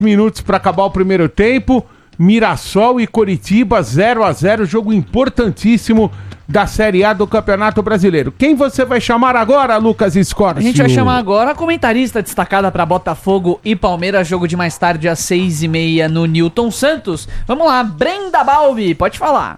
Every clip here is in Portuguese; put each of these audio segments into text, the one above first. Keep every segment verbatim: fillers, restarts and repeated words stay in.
minutos para acabar o primeiro tempo. Mirassol e Coritiba, zero a zero, jogo importantíssimo da Série A do Campeonato Brasileiro. Quem você vai chamar agora, Lucas Scorcio? A gente vai chamar agora a comentarista destacada para Botafogo e Palmeiras, jogo de mais tarde às seis e meia no Newton Santos. Vamos lá, Brenda Balbi, pode falar.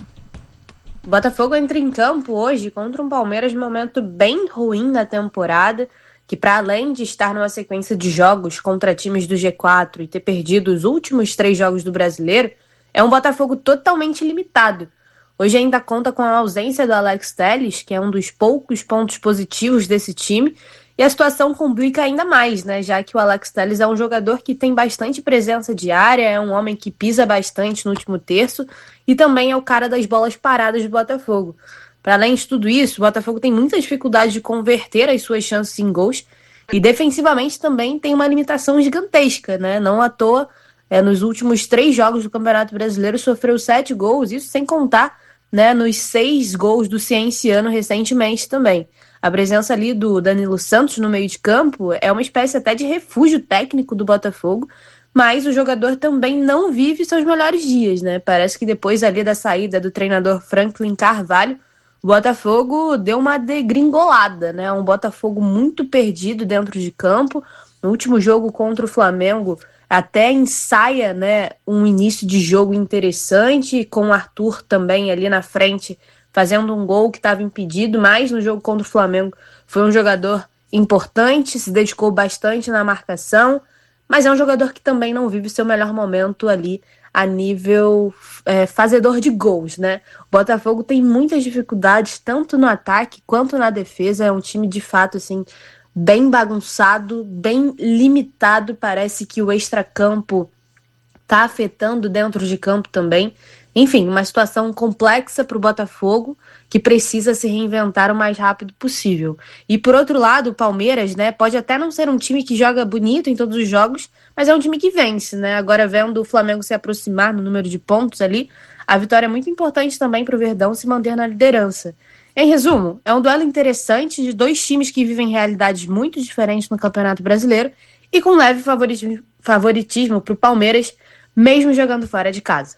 Botafogo entra em campo hoje contra um Palmeiras de momento bem ruim na temporada, que para além de estar numa sequência de jogos contra times do G quatro e ter perdido os últimos três jogos do Brasileiro, é um Botafogo totalmente limitado. Hoje ainda conta com a ausência do Alex Telles, que é um dos poucos pontos positivos desse time, e a situação complica ainda mais, né? Já que o Alex Telles é um jogador que tem bastante presença de área, é um homem que pisa bastante no último terço e também é o cara das bolas paradas do Botafogo. Para além de tudo isso, o Botafogo tem muita dificuldade de converter as suas chances em gols e defensivamente também tem uma limitação gigantesca, né? Não à toa, é, nos últimos três jogos do Campeonato Brasileiro sofreu sete gols, isso sem contar, né, nos seis gols do Cienciano recentemente também. A presença ali do Danilo Santos no meio de campo é uma espécie até de refúgio técnico do Botafogo, mas o jogador também não vive seus melhores dias, né? Parece que depois ali da saída do treinador Franklin Carvalho, o Botafogo deu uma degringolada, né? Um Botafogo muito perdido dentro de campo. No último jogo contra o Flamengo, até ensaia, né, um início de jogo interessante, com o Arthur também ali na frente, fazendo um gol que estava impedido, mas no jogo contra o Flamengo foi um jogador importante, se dedicou bastante na marcação, mas é um jogador que também não vive seu melhor momento ali a nível é, fazedor de gols, né? O Botafogo tem muitas dificuldades, tanto no ataque quanto na defesa. É um time, de fato, assim, bem bagunçado, bem limitado. Parece que o extracampo está afetando dentro de campo também. Enfim, uma situação complexa para o Botafogo, que precisa se reinventar o mais rápido possível. E por outro lado, o Palmeiras, né, pode até não ser um time que joga bonito em todos os jogos, mas é um time que vence, né? Agora, vendo o Flamengo se aproximar no número de pontos ali, a vitória é muito importante também para o Verdão se manter na liderança. Em resumo, é um duelo interessante de dois times que vivem realidades muito diferentes no Campeonato Brasileiro e com leve favoritismo, favoritismo para o Palmeiras, mesmo jogando fora de casa.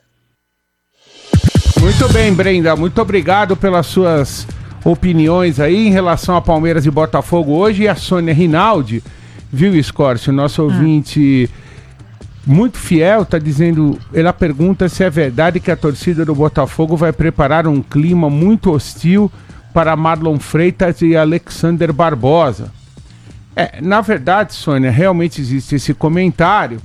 Muito bem, Brenda, muito obrigado pelas suas opiniões aí em relação a Palmeiras e Botafogo hoje. E a Sônia Rinaldi, viu, Scorcio, nosso ouvinte muito fiel, tá dizendo, ela pergunta se é verdade que a torcida do Botafogo vai preparar um clima muito hostil para Marlon Freitas e Alexander Barbosa. É, na verdade, Sônia, realmente existe esse comentário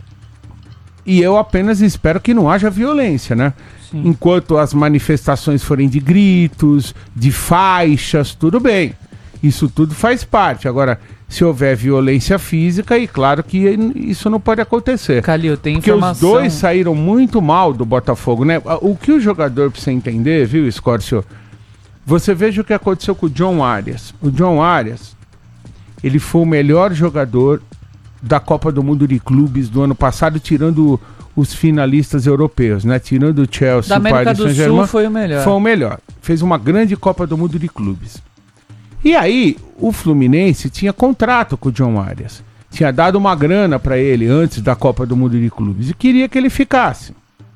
e eu apenas espero que não haja violência, né? Sim. Enquanto as manifestações forem de gritos, de faixas, tudo bem. Isso tudo faz parte. Agora, se houver violência física, e claro que isso não pode acontecer. Calil, tem porque informação... os dois saíram muito mal do Botafogo, né? O que o jogador precisa entender, viu, Scorcio? Você veja o que aconteceu com o John Arias. O John Arias, ele foi o melhor jogador da Copa do Mundo de Clubes do ano passado, tirando os finalistas europeus, né? Tirando o Chelsea, da o América Paris do Saint-Germain, Sul foi o melhor. Foi o melhor. Fez uma grande Copa do Mundo de Clubes. E aí, o Fluminense tinha contrato com o John Arias. Tinha dado uma grana para ele antes da Copa do Mundo de Clubes e queria que ele ficasse.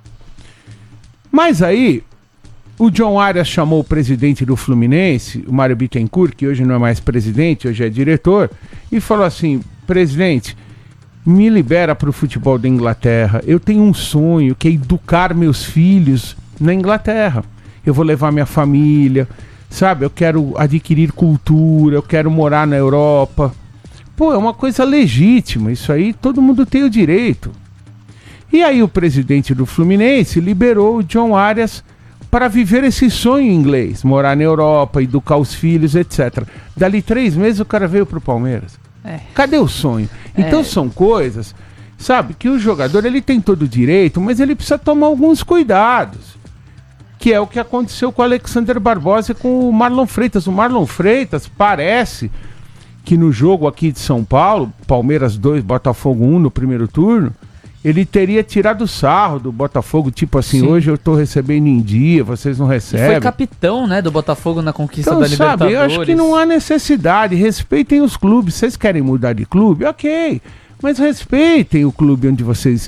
Mas aí, o John Arias chamou o presidente do Fluminense, o Mário Bittencourt, que hoje não é mais presidente, hoje é diretor, e falou assim: presidente, me libera para o futebol da Inglaterra. Eu tenho um sonho, que é educar meus filhos na Inglaterra. Eu vou levar minha família, sabe? Eu quero adquirir cultura, eu quero morar na Europa. Pô, é uma coisa legítima, isso aí todo mundo tem o direito. E aí o presidente do Fluminense liberou o John Arias para viver esse sonho inglês, morar na Europa, educar os filhos, etcétera. Dali três meses o cara veio pro Palmeiras. É. Cadê o sonho? Então é. São coisas, sabe, que o jogador ele tem todo o direito, mas ele precisa tomar alguns cuidados. Que é o que aconteceu com o Alexander Barbosa e com o Marlon Freitas. O Marlon Freitas parece que no jogo aqui de São Paulo, Palmeiras dois, Botafogo um no primeiro turno, ele teria tirado sarro do Botafogo, tipo assim, Sim. hoje eu tô recebendo em dia, vocês não recebem. E foi capitão, né, do Botafogo na conquista então, da sabe, Libertadores. Eu acho que não há necessidade, respeitem os clubes, vocês querem mudar de clube? Ok, mas respeitem o clube onde vocês